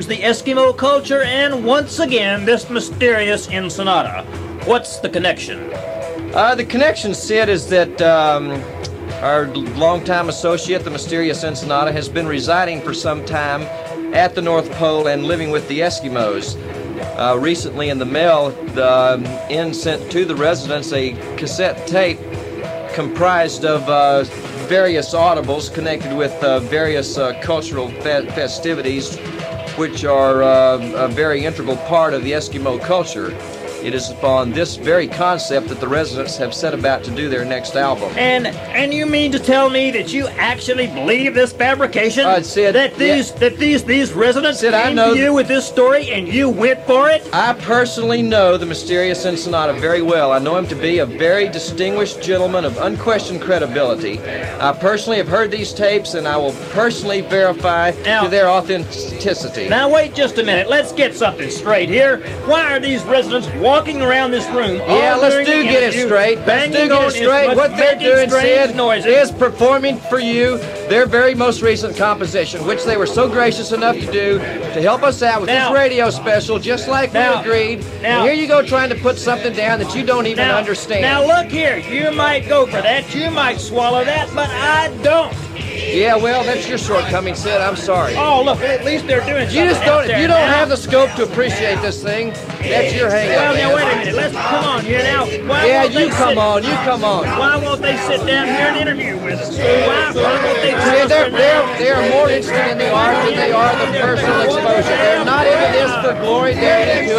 the Eskimo culture and once again this mysterious Ensenada. What's the connection? The connection, Sid, is that our longtime associate, the mysterious Ensenada, has been residing for some time at the North Pole and living with the Eskimos. Recently in the mail, the inn sent to the residents a cassette tape comprised of various audibles connected with various cultural festivities, which are a very integral part of the Eskimo culture. It is upon this very concept that the residents have set about to do their next album. And you mean to tell me that you actually believe this fabrication? Sid, that these residents Sid, came to you with this story and you went for it? I personally know the mysterious Ensenada very well. I know him to be a very distinguished gentleman of unquestioned credibility. I personally have heard these tapes and I will personally verify to their authenticity. Now wait just a minute. Let's get something straight here. Why are these residents walking around this room? Yeah, let's do get it straight. Let's do get it straight. What they're doing, Sid, is performing for you their very most recent composition, which they were so gracious enough to do to help us out with this radio special, just like we agreed. And here you go trying to put something down that you don't even understand. Now look here, you might go for that, you might swallow that, but I don't. Yeah, well, that's your shortcoming, Sid. I'm sorry. Oh, look, at least they're doing something. You just don't. You don't have the scope to appreciate this thing. That's your hang-up. Well, now wait a minute. Let's come on here now. Yeah, you come on. You come on. Why won't they sit down here and interview with us? Why won't they? They are more interested in the art than they are the personal exposure. They're not into this for glory. They're into